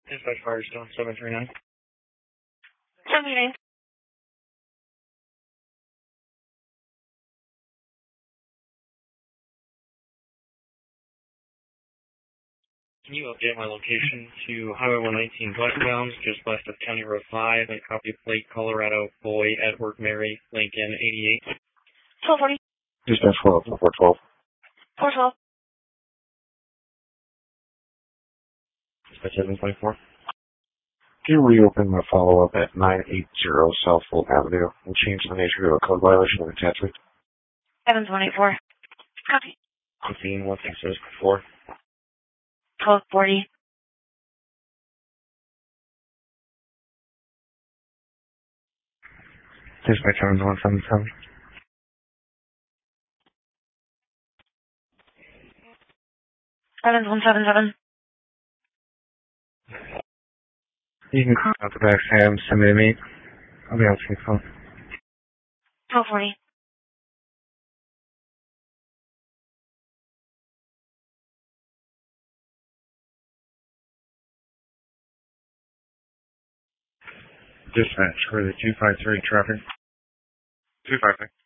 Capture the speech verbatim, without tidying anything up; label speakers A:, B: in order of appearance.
A: Dispatch Firestone seven three nine.
B: seventy-nine.
A: Can you update my location to Highway one nineteen westbound, just west of County Road five, and copy plate Colorado Boy Edward Mary Lincoln eighty-eight?
B: twelve forty.
C: Dispatch twelve, four twelve.
B: four twelve.
A: Dispatch seven twenty-four.
C: Can you reopen the follow-up at nine eighty South Fulton Avenue and change the nature to a code violation of attachment?
B: seven twenty-four. Copy.
A: fifteen one six zero four.
B: twelve forty.
A: Dispatch seven one seven seven.
B: seven one seven seven.
A: You can call out the back, Sam. Send me to me. I'll be on the phone.
B: twelve forty.
A: Dispatch for the two five three traffic. two five three.